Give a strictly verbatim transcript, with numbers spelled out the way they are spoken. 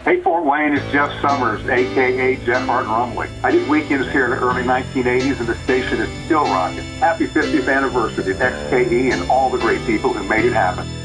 Hey, Fort Wayne, it's Jeff Summers, a k a. Jeff Art Rumley. I did weekends here in the early nineteen eighties, and the station is still rocking. Happy fiftieth anniversary to X K E and all the great people who made it happen.